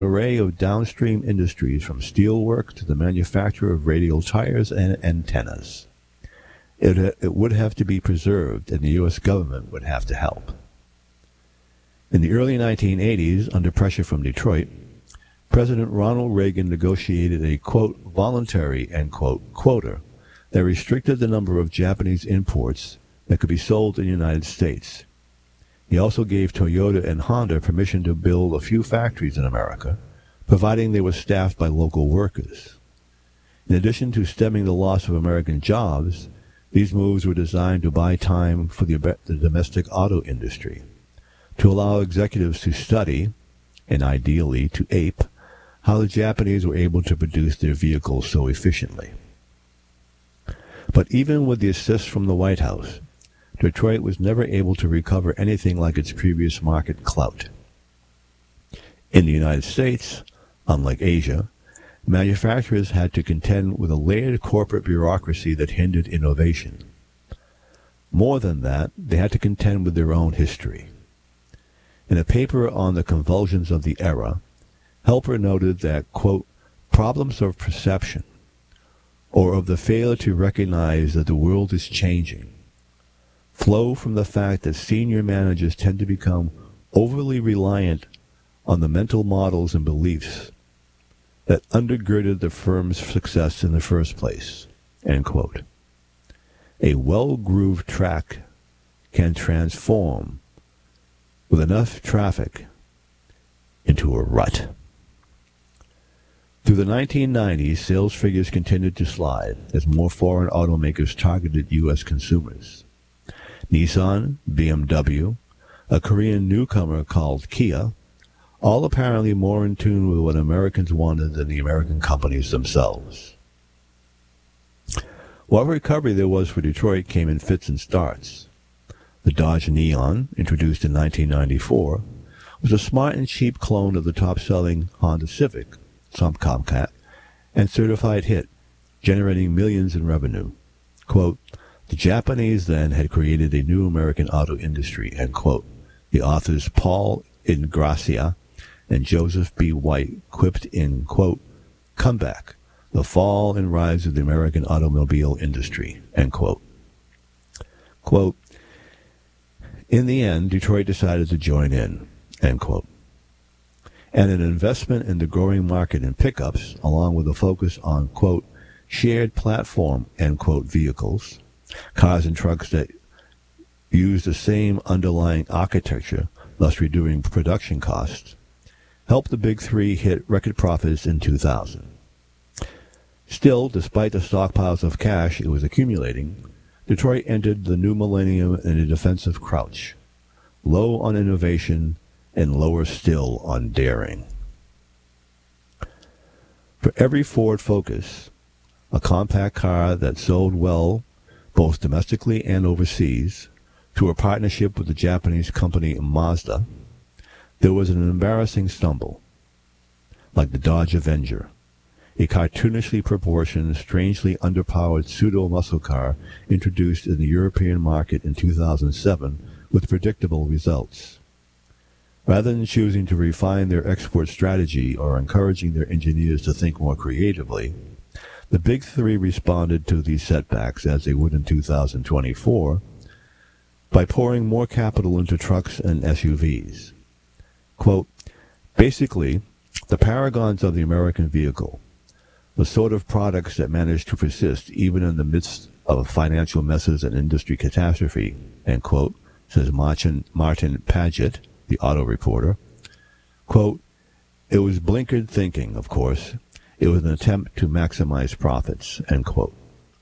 array of downstream industries from steelwork to the manufacture of radial tires and antennas. It would have to be preserved, and the U.S. government would have to help. In the early 1980s, under pressure from Detroit, President Ronald Reagan negotiated a, quote, voluntary, end quote, quota that restricted the number of Japanese imports that could be sold in the United States. He also gave Toyota and Honda permission to build a few factories in America, providing they were staffed by local workers. In addition to stemming the loss of American jobs, these moves were designed to buy time for the domestic auto industry, to allow executives to study, and ideally to ape, how the Japanese were able to produce their vehicles so efficiently. But even with the assist from the White House, Detroit was never able to recover anything like its previous market clout. In the United States, unlike Asia, manufacturers had to contend with a layered corporate bureaucracy that hindered innovation. More than that, they had to contend with their own history. In a paper on the convulsions of the era, Helper noted that, quote, problems of perception, or of the failure to recognize that the world is changing, flow from the fact that senior managers tend to become overly reliant on the mental models and beliefs that undergirded the firm's success in the first place, end quote. A well-grooved track can transform, with enough traffic, into a rut. Through the 1990s, sales figures continued to slide as more foreign automakers targeted U.S. consumers. Nissan, BMW, a Korean newcomer called Kia, all apparently more in tune with what Americans wanted than the American companies themselves. What recovery there was for Detroit came in fits and starts. The Dodge Neon, introduced in 1994, was a smart and cheap clone of the top-selling Honda Civic, some compact, and certified hit, generating millions in revenue. Quote, the Japanese then had created a new American auto industry, end quote. The authors Paul Ingrassia and Joseph B. White quipped in, quote, comeback, the fall and rise of the American automobile industry, end quote. Quote, in the end, Detroit decided to join in, end quote. And an investment in the growing market in pickups, along with a focus on, quote, shared platform, end quote, vehicles, cars and trucks that use the same underlying architecture, thus reducing production costs, helped the Big Three hit record profits in 2000. Still, despite the stockpiles of cash it was accumulating, Detroit entered the new millennium in a defensive crouch, low on innovation and lower still on daring. For every Ford Focus, a compact car that sold well both domestically and overseas, to a partnership with the Japanese company Mazda, there was an embarrassing stumble, like the Dodge Avenger, a cartoonishly proportioned, strangely underpowered pseudo-muscle car introduced in the European market in 2007 with predictable results. Rather than choosing to refine their export strategy or encouraging their engineers to think more creatively, the Big Three responded to these setbacks, as they would in 2024, by pouring more capital into trucks and SUVs. Quote, basically, the paragons of the American vehicle, the sort of products that manage to persist even in the midst of financial messes and industry catastrophe, end quote, says Martin Paget, the auto reporter. Quote, it was blinkered thinking, of course. It was an attempt to maximize profits, end quote.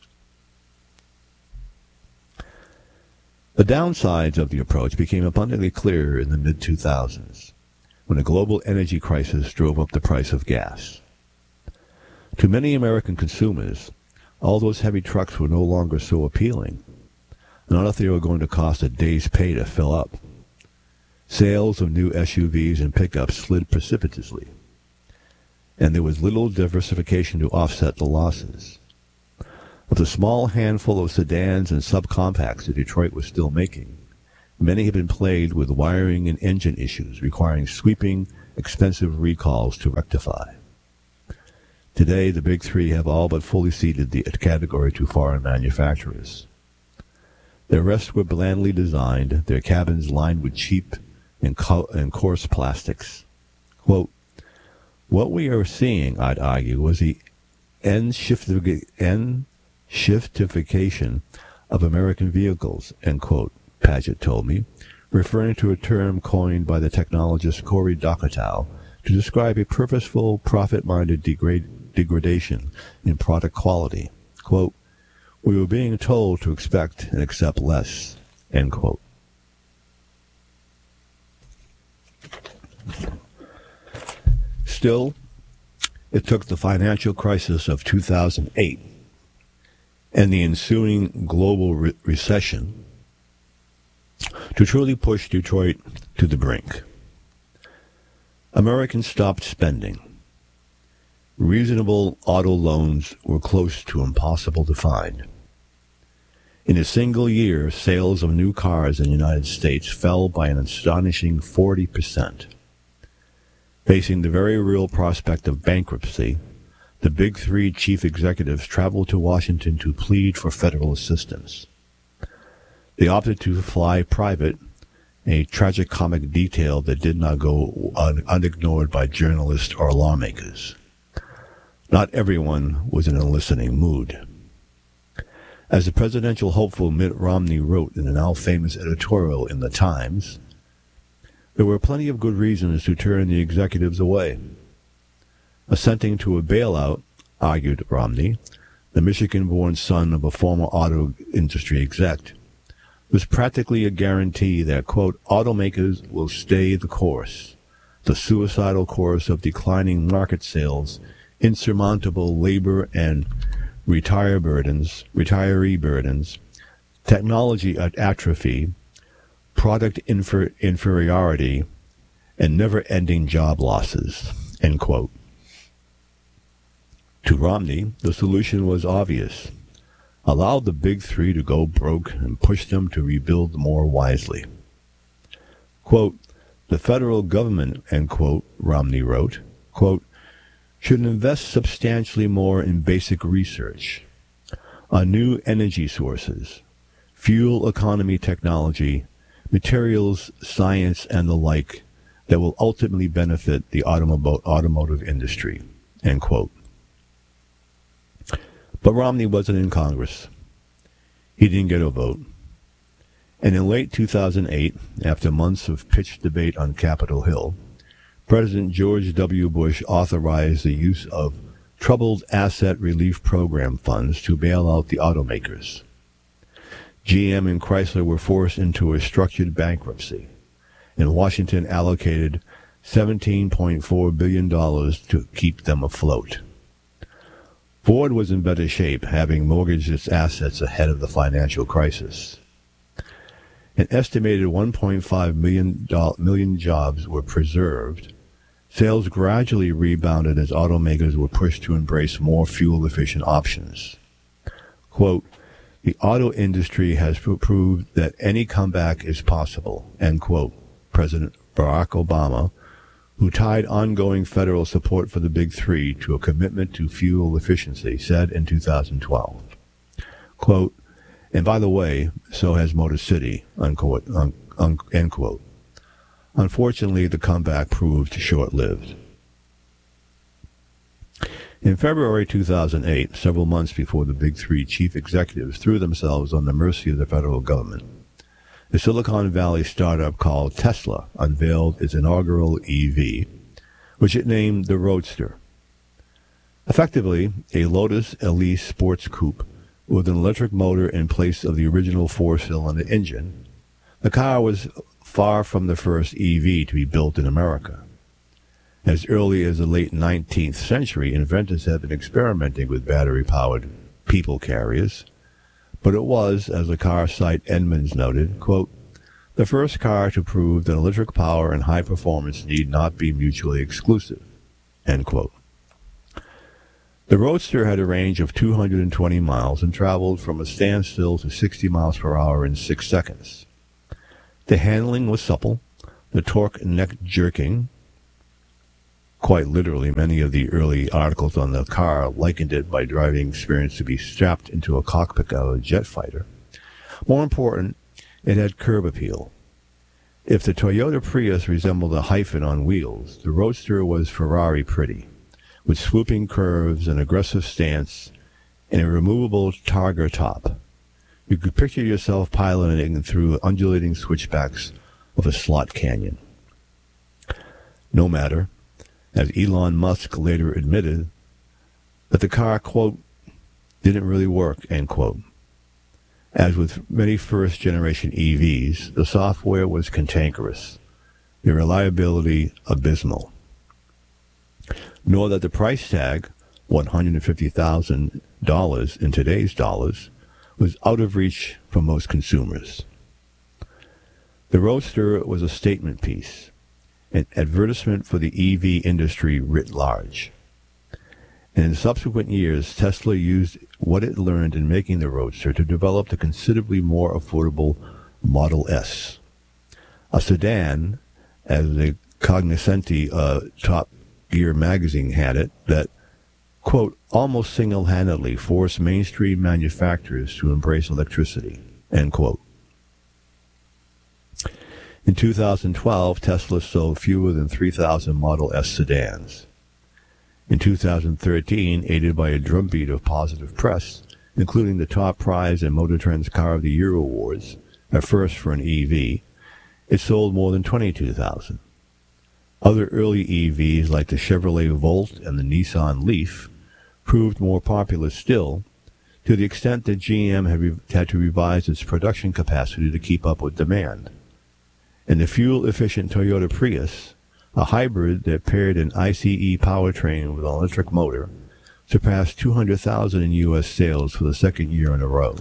The downsides of the approach became abundantly clear in the mid-2000s, when a global energy crisis drove up the price of gas. To many American consumers, all those heavy trucks were no longer so appealing, not if they were going to cost a day's pay to fill up. Sales of new SUVs and pickups slid precipitously, and there was little diversification to offset the losses. Of the small handful of sedans and subcompacts that Detroit was still making, many had been plagued with wiring and engine issues requiring sweeping expensive recalls to rectify. Today, the big three have all but fully ceded the category to foreign manufacturers. Their rests were blandly designed, their cabins lined with cheap and coarse plastics. Quote, what we are seeing, I'd argue, was the end-shiftification of American vehicles, end quote, Paget told me, referring to a term coined by the technologist Cory Doctorow to describe a purposeful, profit-minded degradation in product quality. Quote, we were being told to expect and accept less, end quote. Still, it took the financial crisis of 2008 and the ensuing global recession to truly push Detroit to the brink. Americans stopped spending. Reasonable auto loans were close to impossible to find. In a single year, sales of new cars in the United States fell by an astonishing 40%. Facing the very real prospect of bankruptcy, the big three chief executives traveled to Washington to plead for federal assistance. They opted to fly private, a tragicomic detail that did not go unignored by journalists or lawmakers. Not everyone was in a listening mood. As the presidential hopeful Mitt Romney wrote in a now famous editorial in the Times, there were plenty of good reasons to turn the executives away. Assenting to a bailout, argued Romney, the Michigan-born son of a former auto industry exec, was practically a guarantee that, quote, automakers will stay the course, the suicidal course of declining market sales, insurmountable labor and retiree burdens, technology atrophy, product inferiority, and never-ending job losses, end quote. To Romney, the solution was obvious. Allow the big three to go broke and push them to rebuild more wisely. Quote, the federal government, end quote, Romney wrote, quote, should invest substantially more in basic research on new energy sources, fuel economy technology, materials, science, and the like that will ultimately benefit the automotive industry, end quote. But Romney wasn't in Congress. He didn't get a vote. And in late 2008, after months of pitched debate on Capitol Hill, President George W. Bush authorized the use of Troubled Asset Relief Program funds to bail out the automakers. GM and Chrysler were forced into a structured bankruptcy, and Washington allocated $17.4 billion to keep them afloat. Ford was in better shape, having mortgaged its assets ahead of the financial crisis. An estimated 1.5 million jobs were preserved. Sales gradually rebounded as automakers were pushed to embrace more fuel-efficient options. Quote, the auto industry has proved that any comeback is possible, end quote, President Barack Obama, who tied ongoing federal support for the big three to a commitment to fuel efficiency, said in 2012. Quote, and by the way, so has Motor City, unquote, end quote. Unfortunately, the comeback proved short-lived. In February 2008, several months before the big three chief executives threw themselves on the mercy of the federal government, the Silicon Valley startup called Tesla unveiled its inaugural EV, which it named the Roadster. Effectively, a Lotus Elise sports coupe with an electric motor in place of the original four-cylinder engine, the car was far from the first EV to be built in America. As early as the late 19th century, inventors had been experimenting with battery-powered people carriers, but it was, as the car site Edmunds noted, quote, the first car to prove that electric power and high performance need not be mutually exclusive, end quote. The Roadster had a range of 220 miles and traveled from a standstill to 60 miles per hour in 6 seconds. The handling was supple, the torque neck-jerking, Quite literally, many of the early articles on the car likened it by driving experience to be strapped into a cockpit of a jet fighter. More important, it had curb appeal. If the Toyota Prius resembled a hyphen on wheels, the Roadster was Ferrari pretty, with swooping curves, an aggressive stance, and a removable Targa top. You could picture yourself piloting through undulating switchbacks of a slot canyon. No matter, as Elon Musk later admitted, that the car, quote, didn't really work, end quote. As with many first-generation EVs, the software was cantankerous, the reliability abysmal. Nor that the price tag, $150,000 in today's dollars, was out of reach for most consumers. The Roadster was a statement piece, an advertisement for the EV industry writ large. And in subsequent years, Tesla used what it learned in making the Roadster to develop the considerably more affordable Model S, a sedan, as the Cognoscenti Top Gear magazine had it, that, quote, almost single-handedly forced mainstream manufacturers to embrace electricity, end quote. In 2012, Tesla sold fewer than 3,000 Model S sedans. In 2013, aided by a drumbeat of positive press, including the top prize in Motor Trend's Car of the Year awards, a first for an EV, it sold more than 22,000. Other early EVs like the Chevrolet Volt and the Nissan Leaf proved more popular still, to the extent that GM had to revise its production capacity to keep up with demand. And the fuel-efficient Toyota Prius, a hybrid that paired an ICE powertrain with an electric motor, surpassed 200,000 in U.S. sales for the second year in a row.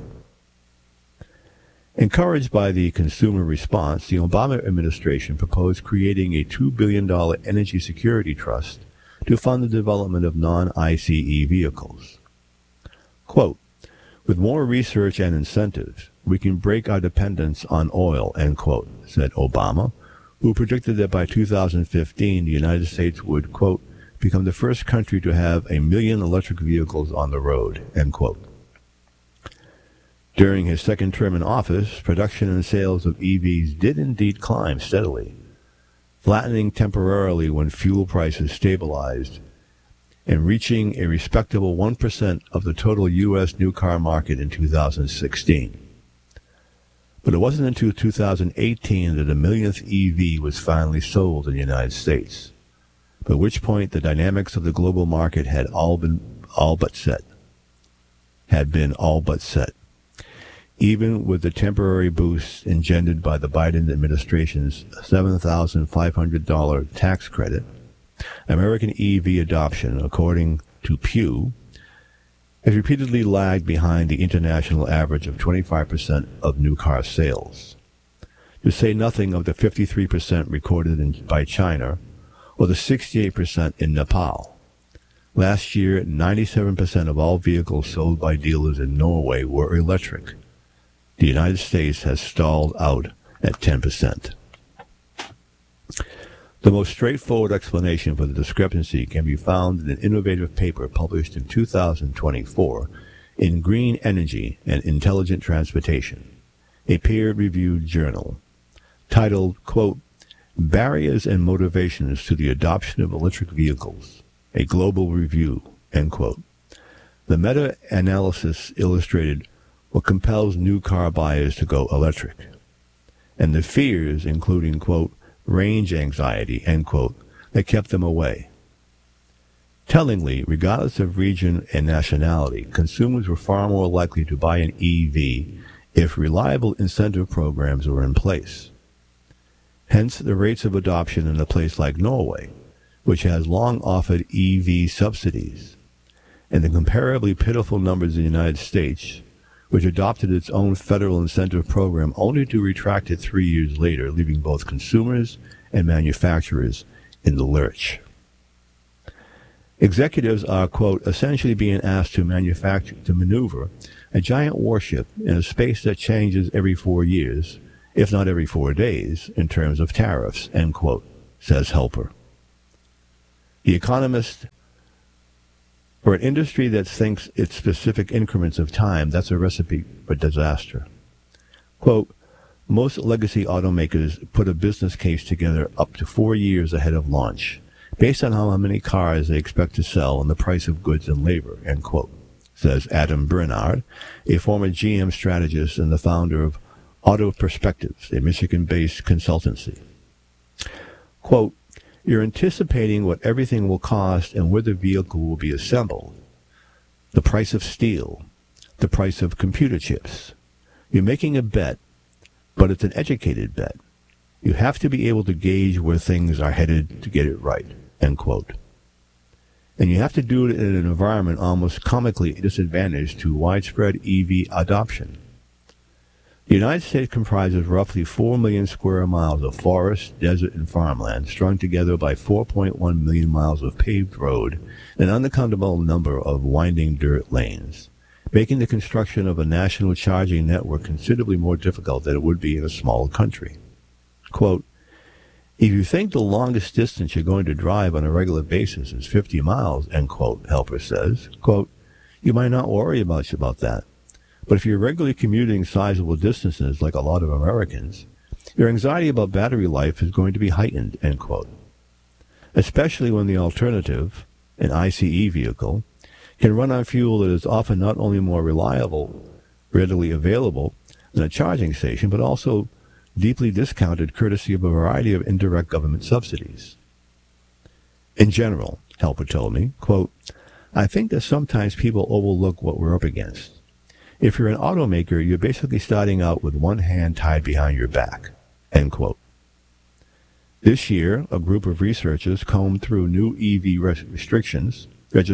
Encouraged by the consumer response, the Obama administration proposed creating a $2 billion energy security trust to fund the development of non-ICE vehicles. Quote, with more research and incentives, we can break our dependence on oil, end quote, said Obama, who predicted that by 2015 the United States would, quote, become the first country to have 1 million electric vehicles on the road, end quote. During his second term in office, production and sales of EVs did indeed climb steadily, flattening temporarily when fuel prices stabilized and reaching a respectable 1% of the total U.S. new car market in 2016. But it wasn't until 2018 that a millionth EV was finally sold in the United States, by which point the dynamics of the global market had been all but set. Even with the temporary boost engendered by the Biden administration's $7,500 tax credit, American EV adoption, according to Pew, has repeatedly lagged behind the international average of 25% of new car sales, to say nothing of the 53% recorded by China or the 68% in Nepal. Last year, 97% of all vehicles sold by dealers in Norway were electric. The United States has stalled out at 10%. The most straightforward explanation for the discrepancy can be found in an innovative paper published in 2024 in Green Energy and Intelligent Transportation, a peer-reviewed journal, titled, quote, Barriers and Motivations to the Adoption of Electric Vehicles, a Global Review, end quote. The meta-analysis illustrated what compels new car buyers to go electric, and the fears, including, quote, range anxiety, end quote, that kept them away. Tellingly, regardless of region and nationality, consumers were far more likely to buy an EV if reliable incentive programs were in place. Hence, the rates of adoption in a place like Norway, which has long offered EV subsidies, and the comparably pitiful numbers in the United States, which adopted its own federal incentive program only to retract it 3 years later, leaving both consumers and manufacturers in the lurch. Executives are, quote, essentially being asked to maneuver a giant warship in a space that changes every 4 years, if not every 4 days, in terms of tariffs, end quote, says Helper. The Economist, for an industry that thinks it's specific increments of time, that's a recipe for disaster. Quote, most legacy automakers put a business case together up to 4 years ahead of launch, based on how many cars they expect to sell and the price of goods and labor, end quote, says Adam Bernard, a former GM strategist and the founder of Auto Perspectives, a Michigan-based consultancy. Quote, you're anticipating what everything will cost and where the vehicle will be assembled, the price of steel, the price of computer chips. You're making a bet, but it's an educated bet. You have to be able to gauge where things are headed to get it right, end quote. And you have to do it in an environment almost comically disadvantaged to widespread EV adoption. The United States comprises roughly 4 million square miles of forest, desert, and farmland, strung together by 4.1 million miles of paved road and an uncountable number of winding dirt lanes, making the construction of a national charging network considerably more difficult than it would be in a small country. Quote, if you think the longest distance you're going to drive on a regular basis is 50 miles, end quote, Helper says, quote, you might not worry much about that. But if you're regularly commuting sizable distances like a lot of Americans, your anxiety about battery life is going to be heightened, end quote. Especially when the alternative, an ICE vehicle, can run on fuel that is often not only more reliable, readily available than a charging station, but also deeply discounted courtesy of a variety of indirect government subsidies. In general, Helper told me, quote, I think that sometimes people overlook what we're up against. If you're an automaker, you're basically starting out with one hand tied behind your back, end quote. This year, a group of researchers combed through new EV registrations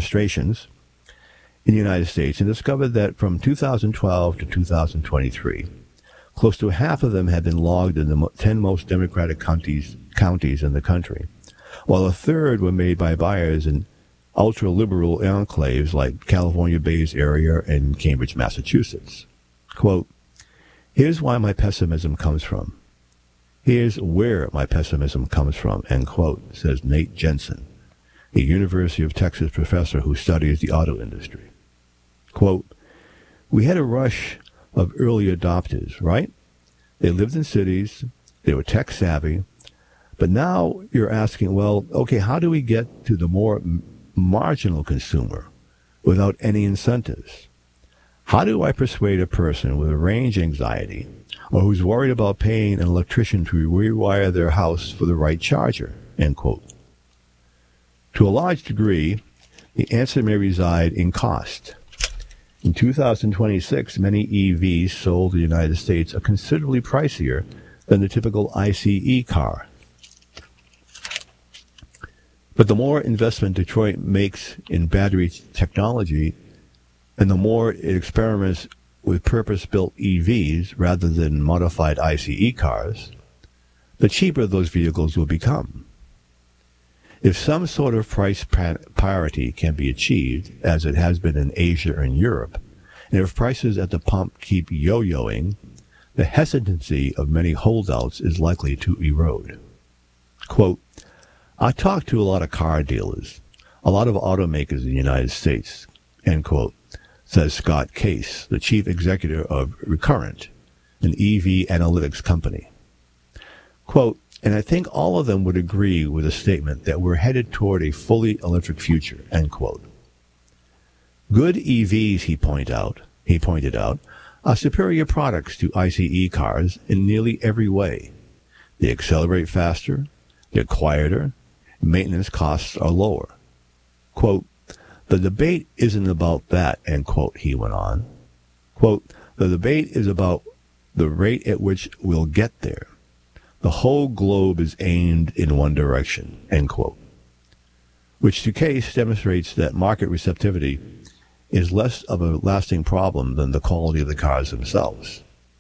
in the United States and discovered that from 2012 to 2023, close to half of them had been logged in the 10 most Democratic counties in the country, while a third were made by buyers in ultra-liberal enclaves like California Bay's area and Cambridge, Massachusetts. Quote, here's why my pessimism comes from. Here's where my pessimism comes from, end quote, says Nate Jensen, a University of Texas professor who studies the auto industry. Quote, we had a rush of early adopters, right? They lived in cities, they were tech savvy, but now you're asking, well, okay, how do we get to the more marginal consumer without any incentives? How do I persuade a person with a range anxiety or who's worried about paying an electrician to rewire their house for the right charger, end quote. To a large degree, the answer may reside in cost. In 2026, many EVs sold in the United States are considerably pricier than the typical ICE car. But the more investment Detroit makes in battery technology and the more it experiments with purpose-built EVs rather than modified ICE cars, the cheaper those vehicles will become. If some sort of price parity can be achieved, as it has been in Asia and Europe, and if prices at the pump keep yo-yoing, the hesitancy of many holdouts is likely to erode. Quote, I talked to a lot of car dealers, a lot of automakers in the United States, end quote, says Scott Case, the chief executive of Recurrent, an EV analytics company. Quote, and I think all of them would agree with the statement that we're headed toward a fully electric future, end quote. Good EVs, he pointed out, are superior products to ICE cars in nearly every way. They accelerate faster, they're quieter, maintenance costs are lower. Quote, the debate isn't about that, end quote, he went on. Quote, the debate is about the rate at which we'll get there. The whole globe is aimed in one direction, end quote. Which to Case demonstrates that market receptivity is less of a lasting problem than the quality of the cars themselves.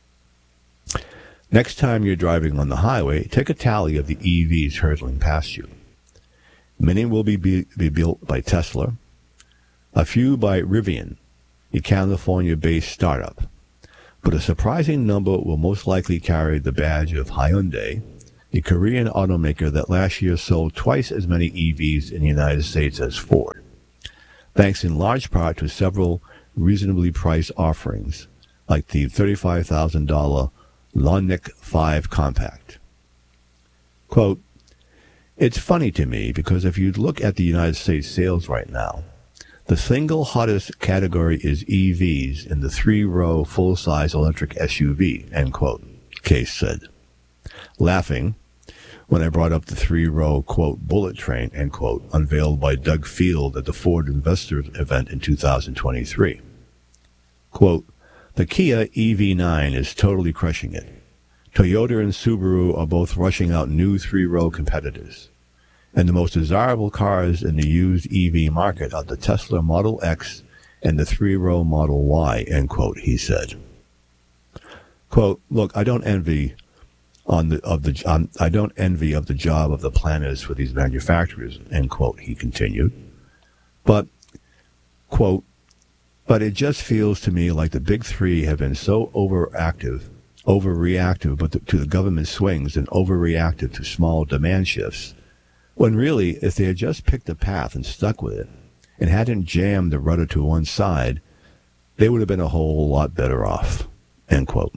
Next time you're driving on the highway, take a tally of the EVs hurtling past you. Many will be built by Tesla, a few by Rivian, a California-based startup, but a surprising number will most likely carry the badge of Hyundai, a Korean automaker that last year sold twice as many EVs in the United States as Ford, thanks in large part to several reasonably priced offerings, like the $35,000 Ioniq 5 Compact. Quote, "It's funny to me because if you look at the United States sales right now, the single hottest category is EVs in the three-row full-size electric SUV," end quote, Case said, laughing when I brought up the three-row, quote, bullet train, end quote, unveiled by Doug Field at the Ford Investor event in 2023. Quote, "The Kia EV9 is totally crushing it. Toyota and Subaru are both rushing out new three-row competitors. And the most desirable cars in the used EV market are the Tesla Model X and the three-row Model Y," end quote, he said. Quote, "Look, I don't envy of the job of the planners for these manufacturers," end quote, he continued. But, quote, "But it just feels to me like the big three have been so overreactive to the government swings and overreactive to small demand shifts, when really, if they had just picked a path and stuck with it, and hadn't jammed the rudder to one side, they would have been a whole lot better off," end quote.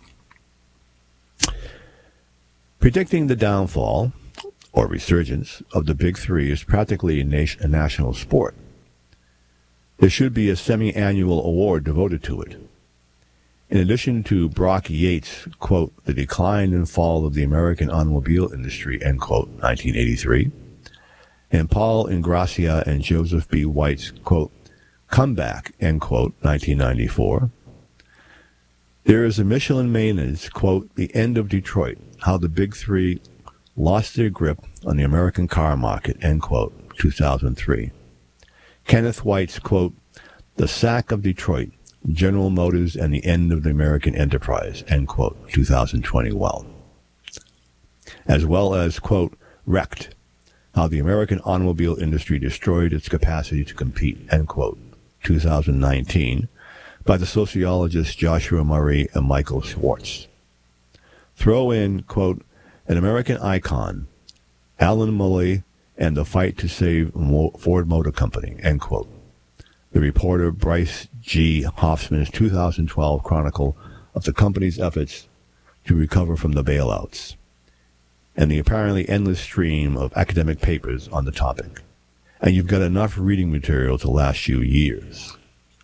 Predicting the downfall, or resurgence, of the big three is practically a national sport. There should be a semi-annual award devoted to it. In addition to Brock Yates' quote, "The Decline and Fall of the American Automobile Industry," end quote, 1983, and Paul Ingrassia and Joseph B. White's, quote, "Comeback," end quote, 1994, there is a Michelin Maynard's, quote, "The End of Detroit, How the Big Three Lost Their Grip on the American Car Market," end quote, 2003. Kenneth White's, quote, "The Sack of Detroit, General Motors and the End of the American Enterprise," end quote, 2021. As well as, quote, "Wrecked, How the American Automobile Industry Destroyed Its Capacity to Compete," end quote, 2019, by the sociologists Joshua Murray and Michael Schwartz. Throw in, quote, "An American Icon, Alan Mulally and the Fight to Save Ford Motor Company," end quote. The reporter Bryce G. Hoffman's 2012 chronicle of the company's efforts to recover from the bailouts, and the apparently endless stream of academic papers on the topic. And you've got enough reading material to last you years.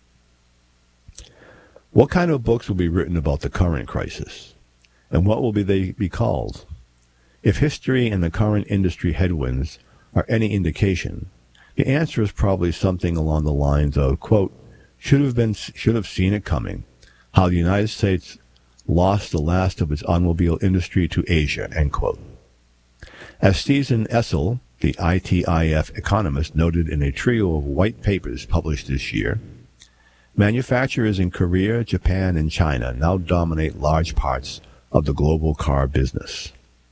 What kind of books will be written about the current crisis? And what will they be called? If history and the current industry headwinds are any indication, the answer is probably something along the lines of, quote, should have seen it coming, how the United States lost the last of its automobile industry to Asia," end quote. As Stephen Essel, the ITIF economist, noted in a trio of white papers published this year, manufacturers in Korea, Japan, and China now dominate large parts of the global car business.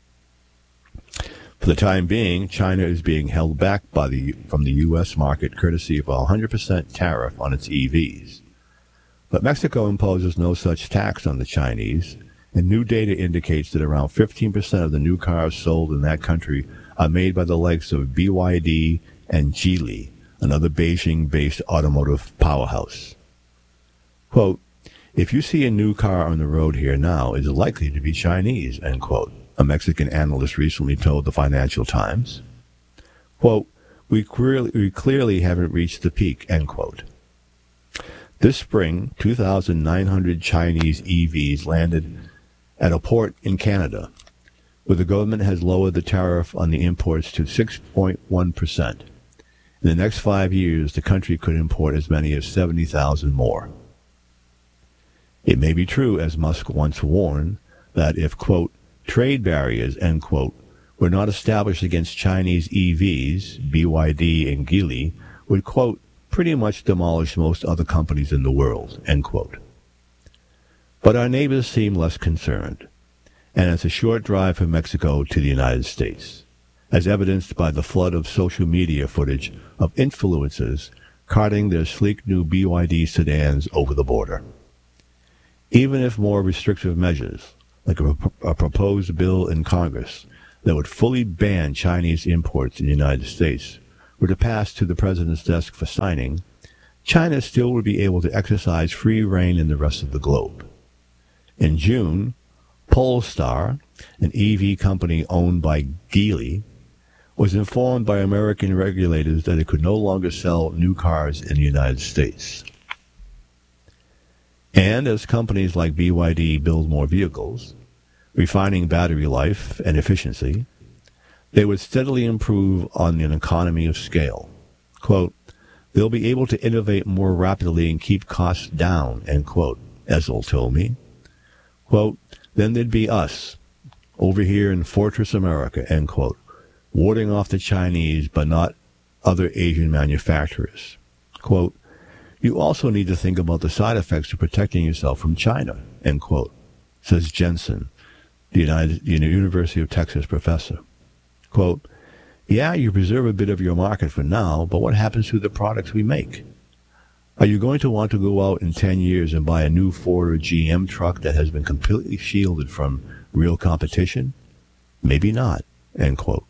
For the time being, China is being held back from the U.S. market courtesy of a 100% tariff on its EVs. But Mexico imposes no such tax on the Chinese, and new data indicates that around 15% of the new cars sold in that country are made by the likes of BYD and Geely, another Beijing-based automotive powerhouse. Quote, "If you see a new car on the road here now, it's likely to be Chinese," end quote, a Mexican analyst recently told the Financial Times. Quote, we clearly haven't reached the peak," end quote. This spring, 2,900 Chinese EVs landed at a port in Canada, where the government has lowered the tariff on the imports to 6.1%. In the next 5 years, the country could import as many as 70,000 more. It may be true, as Musk once warned, that if, quote, "trade barriers," end quote, were not established against Chinese EVs, BYD and Geely would, quote, "pretty much demolish most other companies in the world," end quote. But our neighbors seem less concerned, and it's a short drive from Mexico to the United States, as evidenced by the flood of social media footage of influencers carting their sleek new BYD sedans over the border. Even if more restrictive measures, like a proposed bill in Congress that would fully ban Chinese imports in the United States were to pass to the president's desk for signing, China still would be able to exercise free rein in the rest of the globe. In June, Polestar, an EV company owned by Geely, was informed by American regulators that it could no longer sell new cars in the United States. And as companies like BYD build more vehicles, refining battery life and efficiency, they would steadily improve on an economy of scale. Quote, they'll be able to innovate more rapidly and keep costs down, end quote, Ezel told me. Quote, then there'd be us, over here in Fortress America, end quote, warding off the Chinese but not other Asian manufacturers. Quote, you also need to think about the side effects of protecting yourself from China, end quote, says Jensen, the University of Texas professor. Quote, yeah, you preserve a bit of your market for now, but what happens to the products we make? Are you going to want to go out in 10 years and buy a new Ford or GM truck that has been completely shielded from real competition? Maybe not, end quote.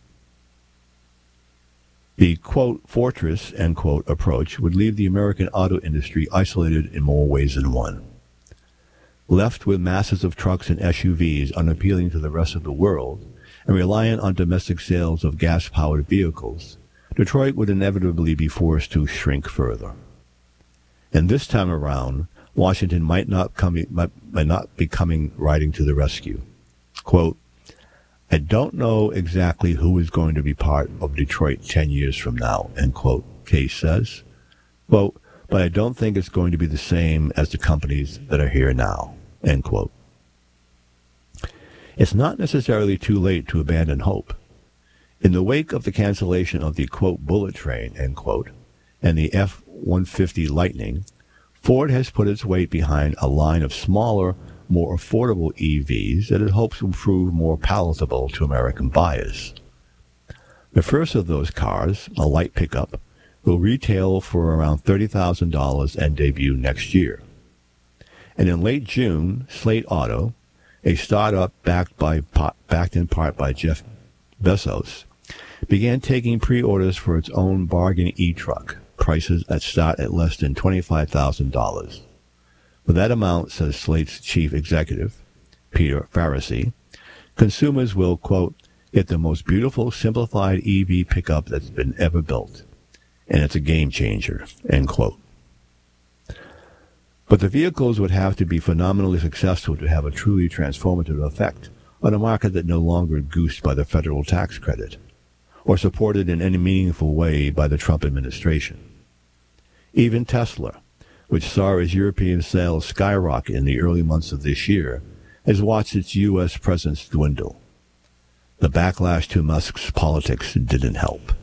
The, quote, fortress, end quote, approach would leave the American auto industry isolated in more ways than one. Left with masses of trucks and SUVs unappealing to the rest of the world and reliant on domestic sales of gas-powered vehicles, Detroit would inevitably be forced to shrink further. And this time around, Washington might not be coming riding to the rescue. Quote, I don't know exactly who is going to be part of Detroit 10 years from now, end quote, Case says. Quote, but I don't think it's going to be the same as the companies that are here now, end quote. It's not necessarily too late to abandon hope. In the wake of the cancellation of the, quote, bullet train, end quote, and the F-150 Lightning, Ford has put its weight behind a line of smaller, more affordable EVs that it hopes will prove more palatable to American buyers. The first of those cars, a light pickup, will retail for around $30,000 and debut next year. And in late June, Slate Auto, a startup backed in part by Jeff Bezos, began taking pre-orders for its own bargain e-truck, prices that start at less than $25,000. For that amount, says Slate's chief executive, Peter Faricy, consumers will, quote, get the most beautiful, simplified EV pickup that's been ever built. And it's a game changer, end quote. But the vehicles would have to be phenomenally successful to have a truly transformative effect on a market that no longer goosed by the federal tax credit, or supported in any meaningful way by the Trump administration. Even Tesla, which saw its European sales skyrocket in the early months of this year, has watched its U.S. presence dwindle. The backlash to Musk's politics didn't help.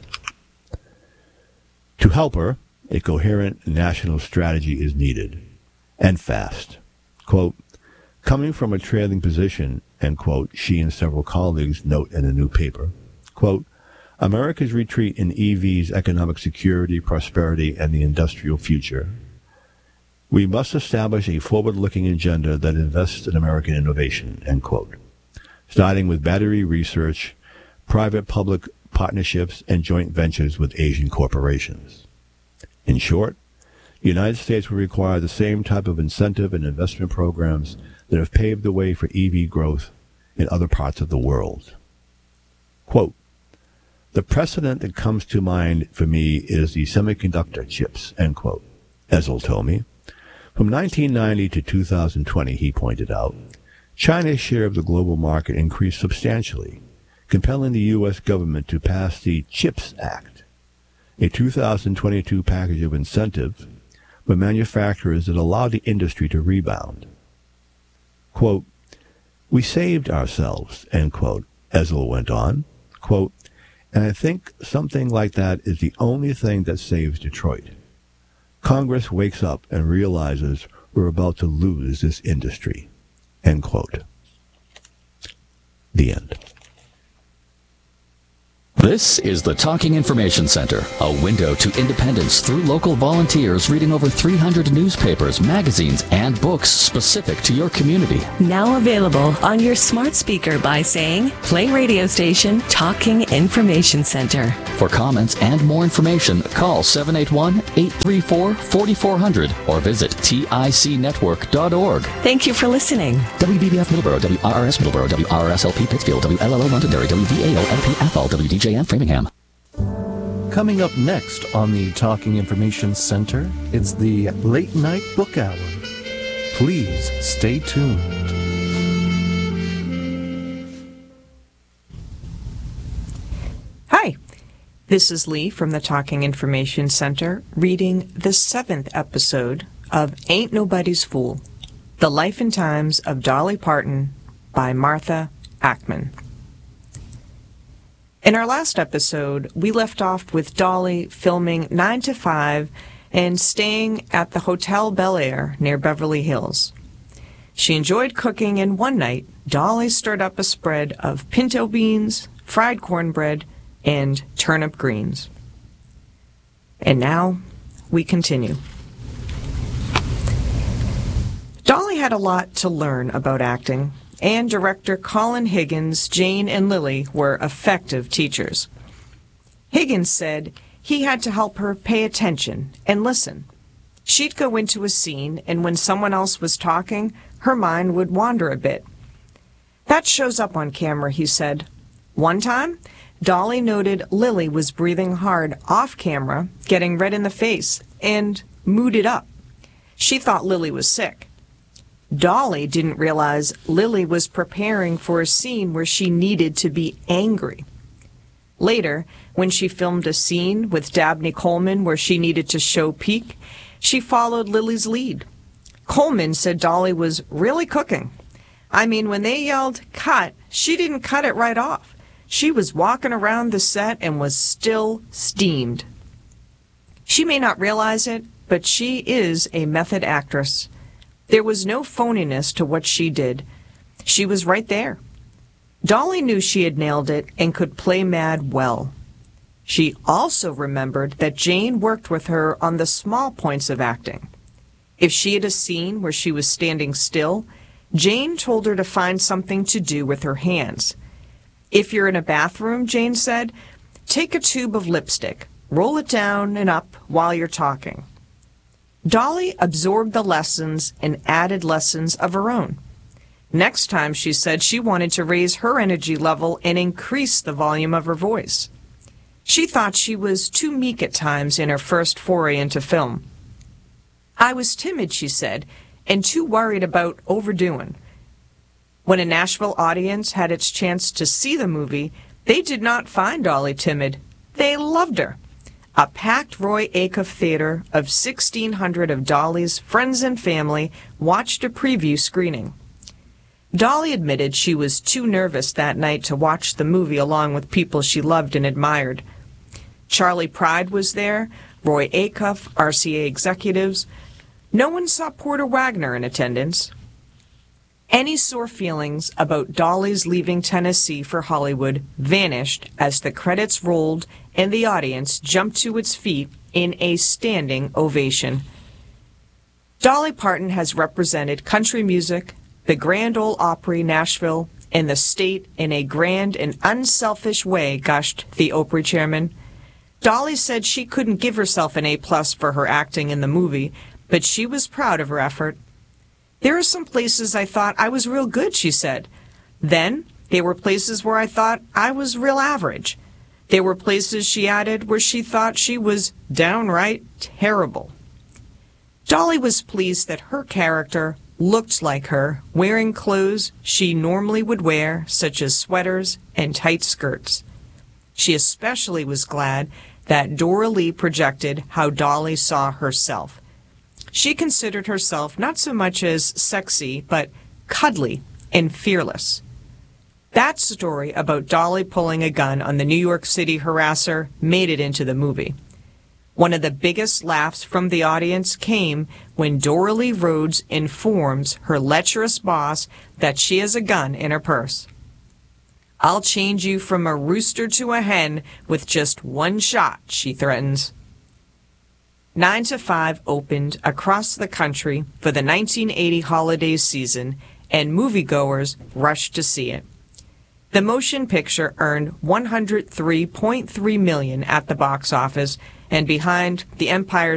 To help her, a coherent national strategy is needed, and fast. Quote, coming from a trailing position, end quote, she and several colleagues note in a new paper, quote, America's retreat in EVs, economic security, prosperity, and the industrial future. We must establish a forward-looking agenda that invests in American innovation, end quote, starting with battery research, private-public partnerships, and joint ventures with Asian corporations. In short, the United States will require the same type of incentive and investment programs that have paved the way for EV growth in other parts of the world. Quote, the precedent that comes to mind for me is the semiconductor chips, end quote, Ezel told me. From 1990 to 2020, he pointed out, China's share of the global market increased substantially, compelling the U.S. government to pass the CHIPS Act, a 2022 package of incentives for manufacturers that allowed the industry to rebound. Quote, we saved ourselves, end quote, Ezel went on. Quote, and I think something like that is the only thing that saves Detroit. Congress wakes up and realizes we're about to lose this industry, end quote. The end. This is the Talking Information Center, a window to independence through local volunteers reading over 300 newspapers, magazines, and books specific to your community. Now available on your smart speaker by saying, play radio station Talking Information Center. For comments and more information, call 781-834-4400 or visit ticnetwork.org. Thank you for listening. WBBF Middleborough, WRRS Middleborough, WRSLP Pittsfield, WLLO Londonderry, WVAO LP Athol, WDJM Framingham. Coming up next on the Talking Information Center, it's the Late Night Book Hour. Please stay tuned. Hi, this is Lee from the Talking Information Center reading the 7th episode of Ain't Nobody's Fool, The Life and Times of Dolly Parton by Martha Ackman. In our last episode, we left off with Dolly filming 9 to 5 and staying at the Hotel Bel Air near Beverly Hills. She enjoyed cooking, and one night, Dolly stirred up a spread of pinto beans, fried cornbread, and turnip greens. And now, we continue. Dolly had a lot to learn about acting, and director Colin Higgins, Jane, and Lily were effective teachers. Higgins said he had to help her pay attention and listen. She'd go into a scene, and when someone else was talking, her mind would wander a bit. That shows up on camera, he said. One time, Dolly noted Lily was breathing hard off camera, getting red in the face, and mooded up. She thought Lily was sick. Dolly didn't realize Lily was preparing for a scene where she needed to be angry. Later, when she filmed a scene with Dabney Coleman where she needed to show pique, she followed Lily's lead. Coleman said Dolly was really cooking. I mean, when they yelled, "cut," she didn't cut it right off. She was walking around the set and was still steamed. She may not realize it, but she is a method actress. There was no phoniness to what she did. She was right there. Dolly knew she had nailed it and could play mad well. She also remembered that Jane worked with her on the small points of acting. If she had a scene where she was standing still, Jane told her to find something to do with her hands. If you're in a bathroom, Jane said, take a tube of lipstick, roll it down and up while you're talking. Dolly absorbed the lessons and added lessons of her own. Next time, she said she wanted to raise her energy level and increase the volume of her voice. She thought she was too meek at times in her first foray into film. I was timid, she said, and too worried about overdoing. When a Nashville audience had its chance to see the movie, they did not find Dolly timid. They loved her. A packed Roy Acuff theater of 1,600 of Dolly's friends and family watched a preview screening. Dolly admitted she was too nervous that night to watch the movie along with people she loved and admired. Charlie Pride was there, Roy Acuff, RCA executives. No one saw Porter Wagner in attendance. Any sore feelings about Dolly's leaving Tennessee for Hollywood vanished as the credits rolled and the audience jumped to its feet in a standing ovation. Dolly Parton has represented country music, the Grand Ole Opry, Nashville, and the state in a grand and unselfish way, gushed the Opry chairman. Dolly said she couldn't give herself an A+ for her acting in the movie, but she was proud of her effort. There are some places I thought I was real good, she said. Then there were places where I thought I was real average. There were places, she added, where she thought she was downright terrible. Dolly was pleased that her character looked like her, wearing clothes she normally would wear, such as sweaters and tight skirts. She especially was glad that Dora Lee projected how Dolly saw herself. She considered herself not so much as sexy, but cuddly and fearless. That story about Dolly pulling a gun on the New York City harasser made it into the movie. One of the biggest laughs from the audience came when Dora Lee Rhodes informs her lecherous boss that she has a gun in her purse. "I'll change you from a rooster to a hen with just one shot," she threatens. 9 to 5 opened across the country for the 1980 holiday season, and moviegoers rushed to see it. The motion picture earned $103.3 million at the box office, and Behind the Empire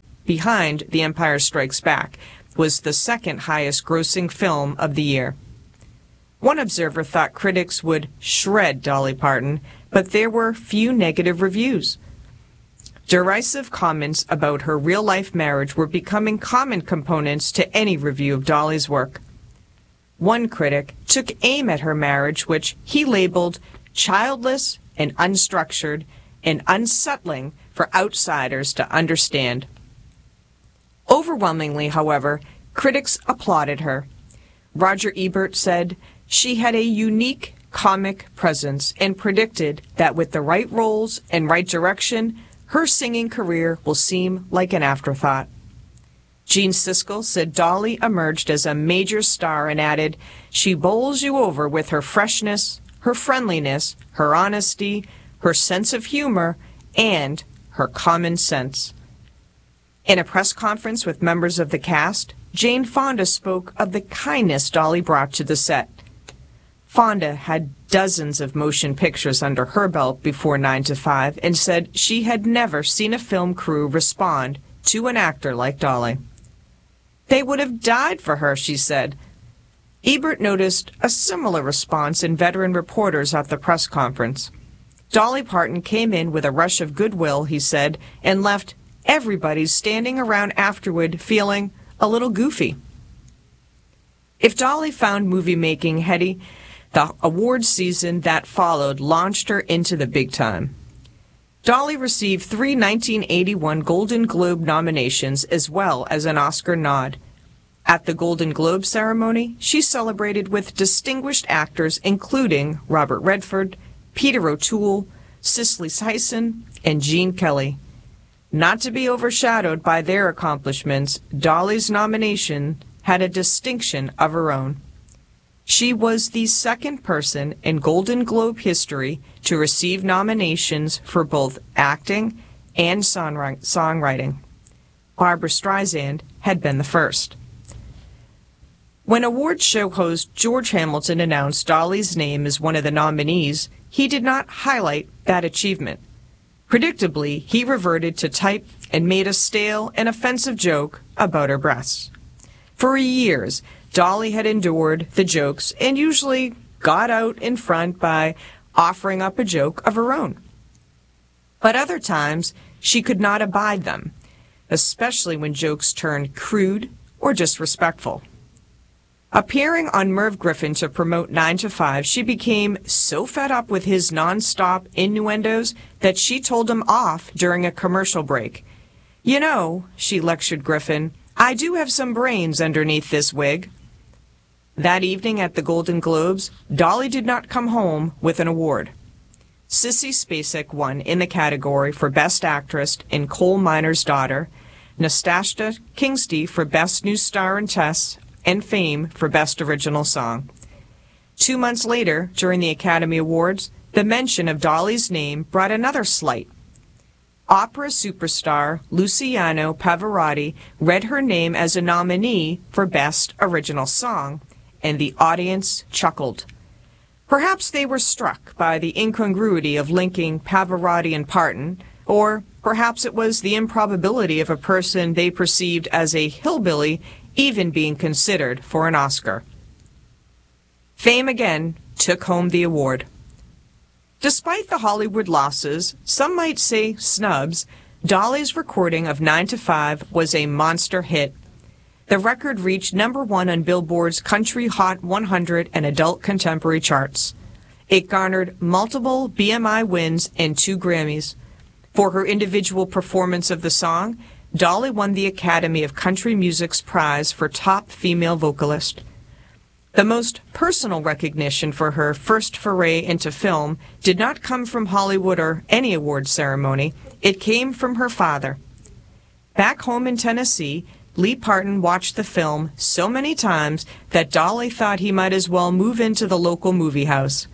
Strikes Back was the second highest grossing film of the year. One observer thought critics would shred Dolly Parton, but there were few negative reviews. Derisive comments about her real-life marriage were becoming common components to any review of Dolly's work. One critic took aim at her marriage, which he labeled childless and unstructured and unsettling for outsiders to understand. Overwhelmingly, however, critics applauded her. Roger Ebert said she had a unique comic presence and predicted that with the right roles and right direction, her singing career will seem like an afterthought. Gene Siskel said Dolly emerged as a major star and added, "She bowls you over with her freshness, her friendliness, her honesty, her sense of humor, and her common sense." In a press conference with members of the cast, Jane Fonda spoke of the kindness Dolly brought to the set. Fonda had dozens of motion pictures under her belt before 9 to 5 and said she had never seen a film crew respond to an actor like Dolly. "They would have died for her," she said. Ebert noticed a similar response in veteran reporters at the press conference. Dolly Parton came in with a rush of goodwill, he said, and left everybody standing around afterward feeling a little goofy. If Dolly found movie making heady, the awards season that followed launched her into the big time. Dolly received 3 1981 Golden Globe nominations as well as an Oscar nod. At the Golden Globe ceremony, she celebrated with distinguished actors including Robert Redford, Peter O'Toole, Cicely Tyson, and Gene Kelly. Not to be overshadowed by their accomplishments, Dolly's nomination had a distinction of her own. She was the second person in Golden Globe history to receive nominations for both acting and songwriting. Barbra Streisand had been the first. When award show host George Hamilton announced Dolly's name as one of the nominees, he did not highlight that achievement. Predictably, he reverted to type and made a stale and offensive joke about her breasts. For years, Dolly had endured the jokes and usually got out in front by offering up a joke of her own. But other times, she could not abide them, especially when jokes turned crude or disrespectful. Appearing on Merv Griffin to promote 9 to 5, she became so fed up with his nonstop innuendos that she told him off during a commercial break. "You know," she lectured Griffin, "I do have some brains underneath this wig." That evening at the Golden Globes, Dolly did not come home with an award. Sissy Spacek won in the category for Best Actress in Coal Miner's Daughter, Nastasia Kingsty for Best New Star in Tess, and Fame for Best Original Song. 2 months later, during the Academy Awards, the mention of Dolly's name brought another slight. Opera superstar Luciano Pavarotti read her name as a nominee for Best Original Song, and the audience chuckled. Perhaps they were struck by the incongruity of linking Pavarotti and Parton, or perhaps it was the improbability of a person they perceived as a hillbilly even being considered for an Oscar. Fame again took home the award. Despite the Hollywood losses, some might say snubs, Dolly's recording of 9 to 5 was a monster hit. The record reached #1 on Billboard's Country Hot 100 and Adult Contemporary charts. It garnered multiple BMI wins and 2 Grammys. For her individual performance of the song, Dolly won the Academy of Country Music's prize for Top Female Vocalist. The most personal recognition for her first foray into film did not come from Hollywood or any awards ceremony. It came from her father. Back home in Tennessee, Lee Parton watched the film so many times that Dolly thought he might as well move into the local movie house.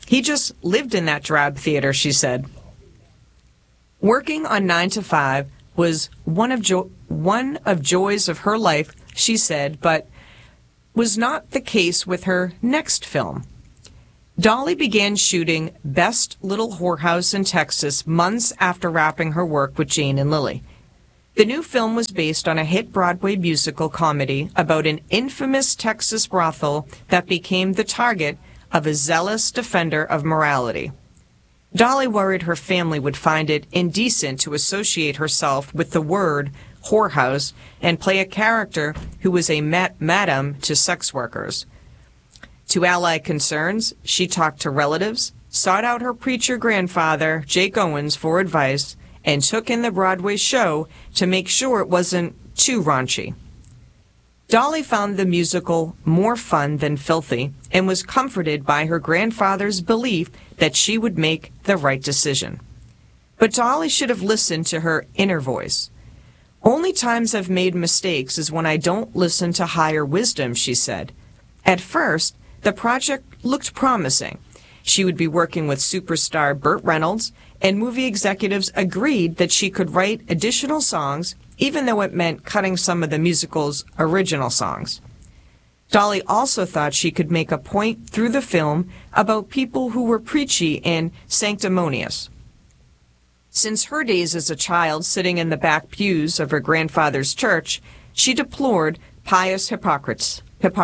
He just lived in that drab theater, she said. Working on 9 to 5 was one of joys of her life, she said, but was not the case with her next film. Dolly began shooting Best Little Whorehouse in Texas months after wrapping her work with Jane and Lily. The new film was based on a hit Broadway musical comedy about an infamous Texas brothel that became the target of a zealous defender of morality. Dolly worried her family would find it indecent to associate herself with the word whorehouse and play a character who was a madam to sex workers. To allay concerns, she talked to relatives, sought out her preacher grandfather, Jake Owens, for advice, and took in the Broadway show to make sure it wasn't too raunchy. Dolly found the musical more fun than filthy and was comforted by her grandfather's belief that she would make the right decision. But Dolly should have listened to her inner voice. Only times I've made mistakes is when I don't listen to higher wisdom, she said. At first, the project looked promising. She would be working with superstar Burt Reynolds, and movie executives agreed that she could write additional songs, even though it meant cutting some of the musical's original songs. Dolly also thought she could make a point through the film about people who were preachy and sanctimonious. Since her days as a child sitting in the back pews of her grandfather's church, she deplored pious hypocrites.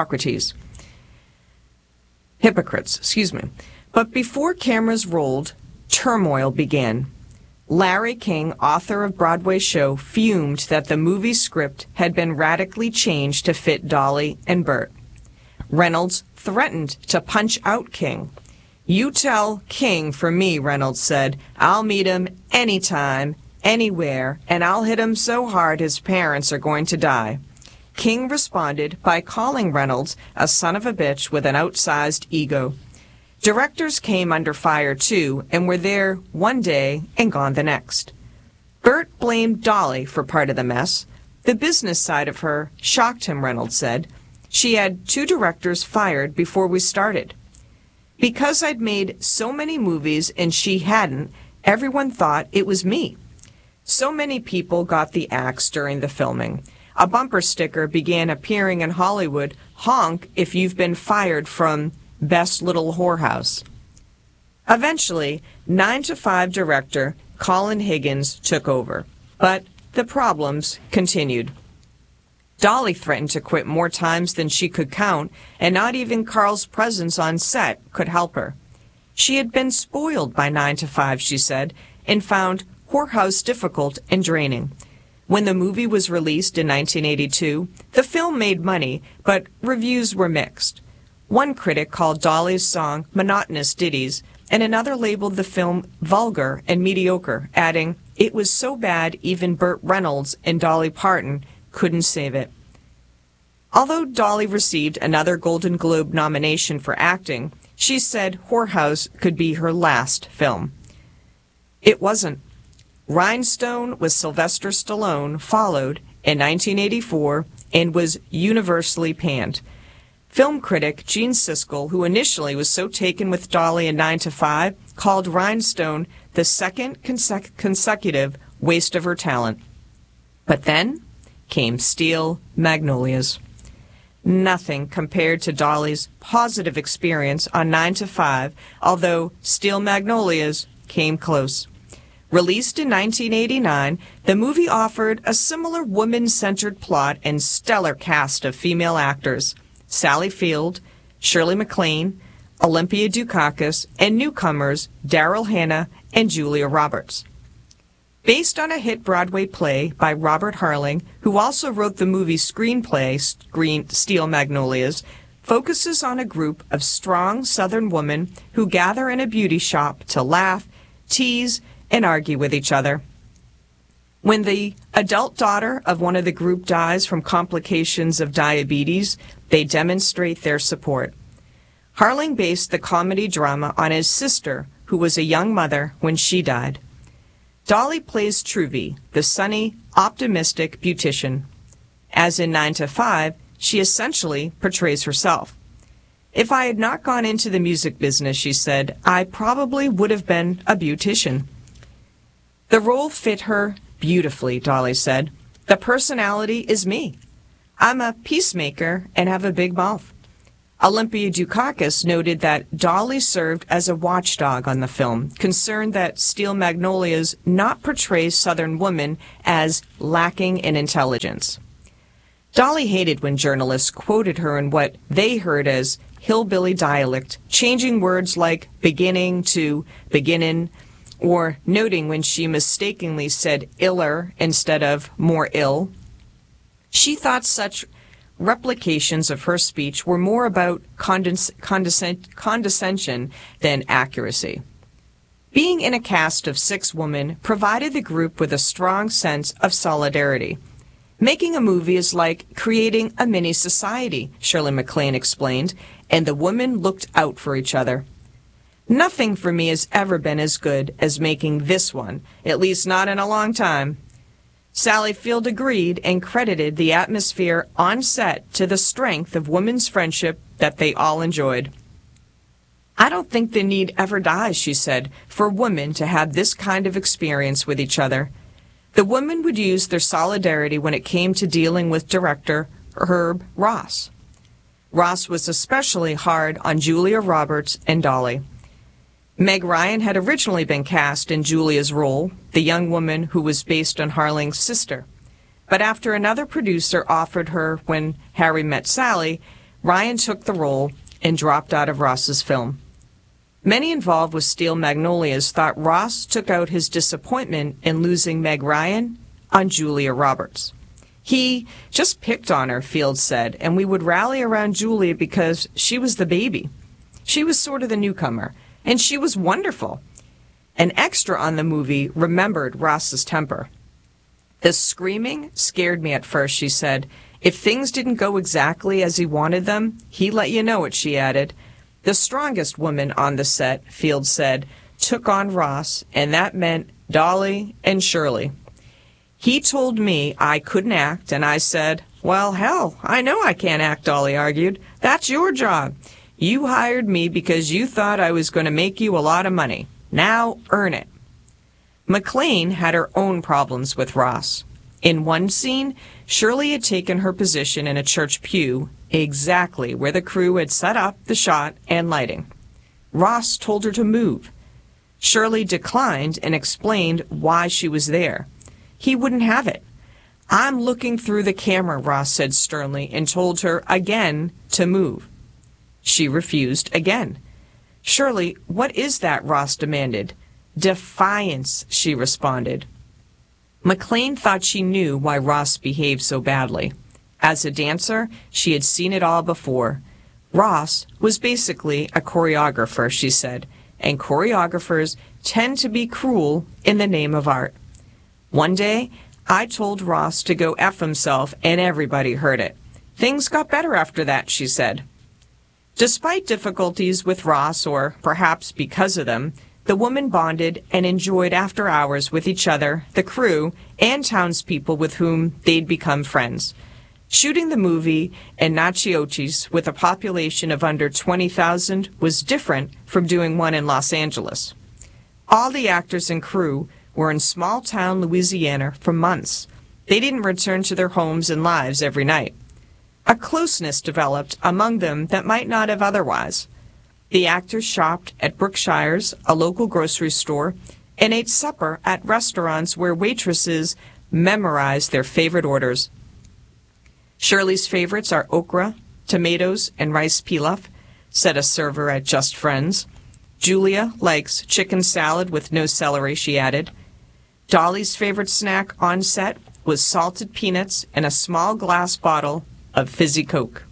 But before cameras rolled, turmoil began. Larry King, author of Broadway's show, fumed that the movie script had been radically changed to fit Dolly and Burt. Reynolds threatened to punch out King. "You tell King for me," Reynolds said. "I'll meet him anytime, anywhere, and I'll hit him so hard his parents are going to die." King responded by calling Reynolds a son of a bitch with an outsized ego. Directors came under fire too and were there one day and gone the next. Burt blamed Dolly for part of the mess. The business side of her shocked him, Reynolds said. "She had 2 directors fired before we started. Because I'd made so many movies and she hadn't, everyone thought it was me." So many people got the axe during the filming. A bumper sticker began appearing in Hollywood, "Honk if you've been fired from Best Little Whorehouse." Eventually, 9 to 5 director Colin Higgins took over, but the problems continued. Dolly threatened to quit more times than she could count, and not even Carl's presence on set could help her. She had been spoiled by 9 to 5, she said, and found Whorehouse difficult and draining. When the movie was released in 1982, the film made money, but reviews were mixed. One critic called Dolly's song monotonous ditties, and another labeled the film vulgar and mediocre, adding, "It was so bad even Burt Reynolds and Dolly Parton couldn't save it." Although Dolly received another Golden Globe nomination for acting, she said Whorehouse could be her last film. It wasn't. Rhinestone with Sylvester Stallone followed in 1984 and was universally panned. Film critic Gene Siskel, who initially was so taken with Dolly in 9 to 5, called Rhinestone the second consecutive waste of her talent. But then came Steel Magnolias. Nothing compared to Dolly's positive experience on 9 to 5, although Steel Magnolias came close. Released in 1989, the movie offered a similar woman-centered plot and stellar cast of female actors: Sally Field, Shirley MacLaine, Olympia Dukakis, and newcomers Daryl Hannah and Julia Roberts. Based on a hit Broadway play by Robert Harling, who also wrote the movie screenplay Steel Magnolias, focuses on a group of strong Southern women who gather in a beauty shop to laugh, tease, and argue with each other. When the adult daughter of one of the group dies from complications of diabetes, they demonstrate their support. Harling based the comedy drama on his sister, who was a young mother when she died. Dolly plays Truvy, the sunny, optimistic beautician. As in 9 to 5, she essentially portrays herself. If I had not gone into the music business, she said, I probably would have been a beautician. The role fit her beautifully, Dolly said. The personality is me. I'm a peacemaker and have a big mouth. Olympia Dukakis noted that Dolly served as a watchdog on the film, concerned that Steel Magnolias not portray Southern women as lacking in intelligence. Dolly hated when journalists quoted her in what they heard as hillbilly dialect, changing words like beginning to beginnin', or noting when she mistakenly said iller instead of more ill. She thought such replications of her speech were more about condescension than accuracy. Being in a cast of 6 women provided the group with a strong sense of solidarity. Making a movie is like creating a mini society, Shirley MacLaine explained, and the women looked out for each other. Nothing for me has ever been as good as making this one, at least not in a long time. Sally Field agreed and credited the atmosphere on set to the strength of women's friendship that they all enjoyed. I don't think the need ever dies, she said, for women to have this kind of experience with each other. The women would use their solidarity when it came to dealing with director Herb Ross. Ross was especially hard on Julia Roberts and Dolly. Meg Ryan had originally been cast in Julia's role, the young woman who was based on Harling's sister. But after another producer offered her When Harry Met Sally, Ryan took the role and dropped out of Ross's film. Many involved with Steel Magnolias thought Ross took out his disappointment in losing Meg Ryan on Julia Roberts. He just picked on her, Field said, and we would rally around Julia because she was the baby. She was sort of the newcomer, and she was wonderful. An extra on the movie remembered Ross's temper. The screaming scared me at first, she said. If things didn't go exactly as he wanted them, he let you know it, she added. The strongest woman on the set, Field said, took on Ross, and that meant Dolly and Shirley. He told me I couldn't act, and I said, well, hell, I know I can't act, Dolly argued. That's your job. You hired me because you thought I was going to make you a lot of money. Now earn it. MacLaine had her own problems with Ross. In one scene, Shirley had taken her position in a church pew, exactly where the crew had set up the shot and lighting. Ross told her to move. Shirley declined and explained why she was there. He wouldn't have it. I'm looking through the camera, Ross said sternly, and told her again to move. She refused again. Shirley, what is that? Ross demanded. Defiance, she responded. MacLaine thought she knew why Ross behaved so badly. As a dancer, she had seen it all before. Ross was basically a choreographer, she said, and choreographers tend to be cruel in the name of art. One day, I told Ross to go F himself, and everybody heard it. Things got better after that, she said. Despite difficulties with Ross, or perhaps because of them, the women bonded and enjoyed after hours with each other, the crew, and townspeople with whom they'd become friends. Shooting the movie in Natchitoches with a population of under 20,000 was different from doing one in Los Angeles. All the actors and crew were in small-town Louisiana for months. They didn't return to their homes and lives every night. A closeness developed among them that might not have otherwise. The actors shopped at Brookshire's, a local grocery store, and ate supper at restaurants where waitresses memorized their favorite orders. Shirley's favorites are okra, tomatoes, and rice pilaf, said a server at Just Friends. Julia likes chicken salad with no celery, she added. Dolly's favorite snack on set was salted peanuts and a small glass bottle of fizzy Coke.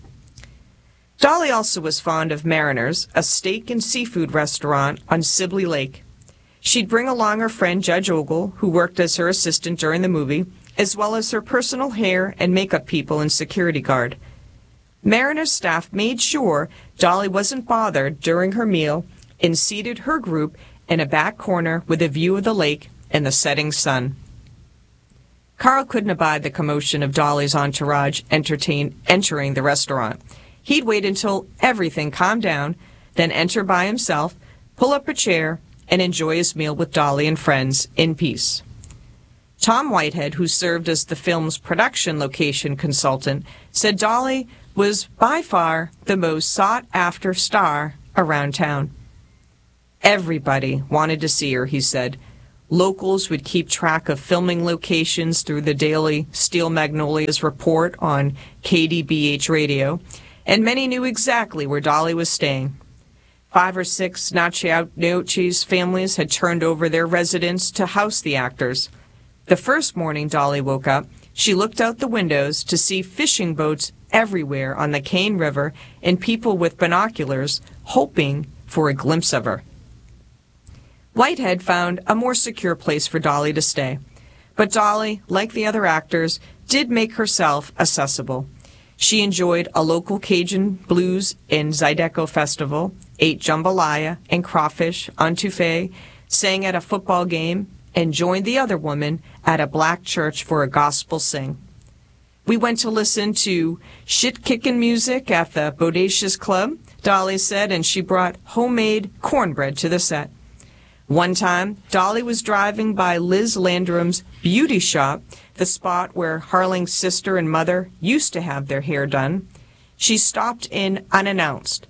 Dolly also was fond of Mariner's, a steak and seafood restaurant on Sibley Lake. She'd bring along her friend Judge Ogle, who worked as her assistant during the movie, as well as her personal hair and makeup people and security guard. Mariner's staff made sure Dolly wasn't bothered during her meal and seated her group in a back corner with a view of the lake and the setting sun. Carl couldn't abide the commotion of Dolly's entourage entering the restaurant. he'd wait until everything calmed down, then enter by himself, pull up a chair, and enjoy his meal with Dolly and friends in peace. Tom Whitehead, who served as the film's production location consultant, said Dolly was by far the most sought-after star around town. Everybody wanted to see her, he said. Locals would keep track of filming locations through the daily Steel Magnolias report on KDBH radio, and many knew exactly where Dolly was staying. 5 or 6 Nachi families had turned over their residence to house the actors. The first morning Dolly woke up, she looked out the windows to see fishing boats everywhere on the Cane River and people with binoculars hoping for a glimpse of her. Whitehead found a more secure place for Dolly to stay. But Dolly, like the other actors, did make herself accessible. She enjoyed a local Cajun blues and Zydeco festival, ate jambalaya and crawfish on Touffet, sang at a football game, and joined the other woman at a black church for a gospel sing. We went to listen to shit-kickin' music at the Bodacious Club, Dolly said, and she brought homemade cornbread to the set. One time, Dolly was driving by Liz Landrum's beauty shop, the spot where Harling's sister and mother used to have their hair done. She stopped in unannounced.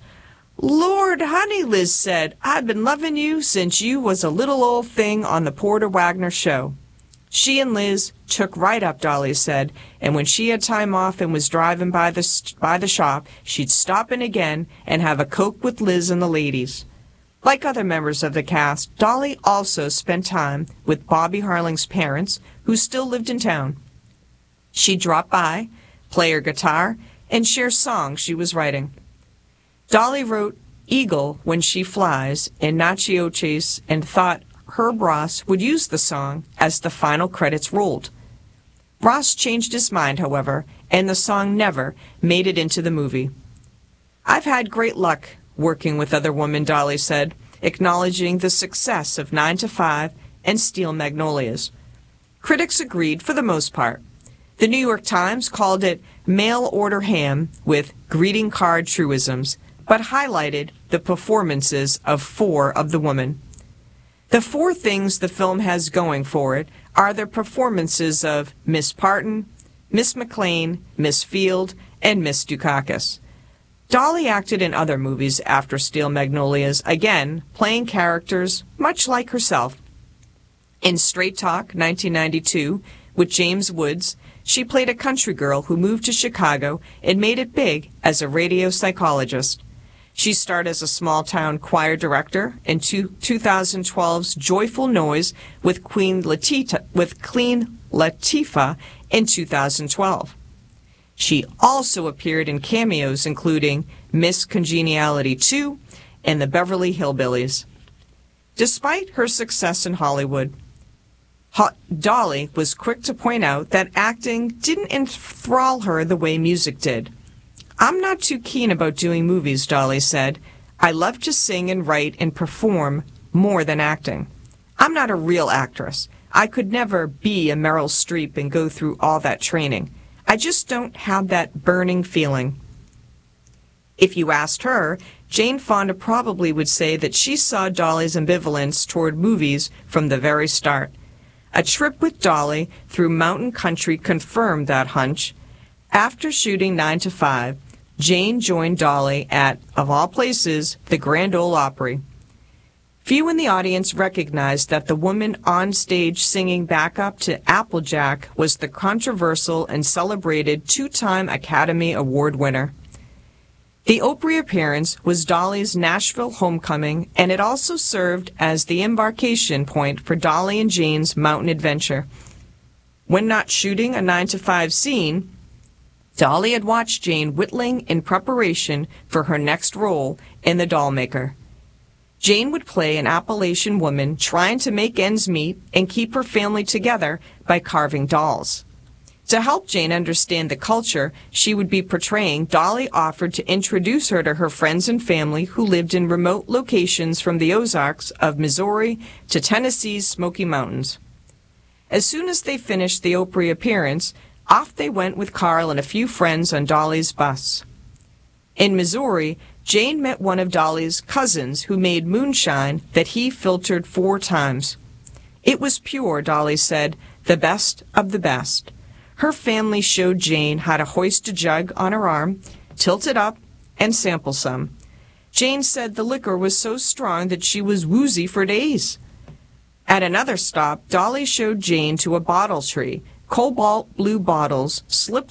"Lord, honey," Liz said, "I've been loving you since you was a little old thing on the Porter Wagner show." She and Liz took right up, Dolly said, and when she had time off and was driving by the shop, she'd stop in again and have a Coke with Liz and the ladies. Like other members of the cast, Dolly also spent time with Bobby Harling's parents, who still lived in town. She'd drop by, play her guitar, and share songs she was writing. Dolly wrote Eagle When She Flies in Nachioches and thought Herb Ross would use the song as the final credits rolled. Ross changed his mind, however, and the song never made it into the movie. "I've had great luck working with other women," Dolly said, acknowledging the success of 9 to 5 and Steel Magnolias. Critics agreed for the most part. The New York Times called it mail-order ham with greeting card truisms, but highlighted the performances of 4 of the women. The 4 things the film has going for it are the performances of Miss Parton, Miss McLean, Miss Field, and Miss Dukakis. Dolly acted in other movies after Steel Magnolias, again playing characters much like herself. In Straight Talk, 1992, with James Woods, she played a country girl who moved to Chicago and made it big as a radio psychologist. She starred as a small-town choir director in 2012's Joyful Noise with Queen Latifah in 2012. She also appeared in cameos including Miss Congeniality 2 and the Beverly Hillbillies. Despite her success in Hollywood, Dolly was quick to point out that acting didn't enthrall her the way music did. "I'm not too keen about doing movies," Dolly said. "I love to sing and write and perform more than acting. I'm not a real actress. I could never be a Meryl Streep and go through all that training. I just don't have that burning feeling." If you asked her, Jane Fonda probably would say that she saw Dolly's ambivalence toward movies from the very start. A trip with Dolly through mountain country confirmed that hunch. After shooting 9 to 5, Jane joined Dolly at, of all places, the Grand Ole Opry. Few in the audience recognized that the woman on stage singing backup to Applejack was the controversial and celebrated 2-time Academy Award winner. The Opry appearance was Dolly's Nashville homecoming, and it also served as the embarkation point for Dolly and Jane's mountain adventure. When not shooting a 9 to 5 scene, Dolly had watched Jane whittling in preparation for her next role in The Dollmaker. Jane would play an Appalachian woman trying to make ends meet and keep her family together by carving dolls. To help Jane understand the culture she would be portraying, Dolly offered to introduce her to her friends and family who lived in remote locations from the Ozarks of Missouri to Tennessee's Smoky Mountains. As soon as they finished the Opry appearance, off they went with Carl and a few friends on Dolly's bus. In Missouri, Jane met one of Dolly's cousins who made moonshine that he filtered 4 times. It was pure, Dolly said, the best of the best. Her family showed Jane how to hoist a jug on her arm, tilt it up, and sample some. Jane said the liquor was so strong that she was woozy for days. At another stop, Dolly showed Jane to a bottle tree, cobalt blue bottles, slipped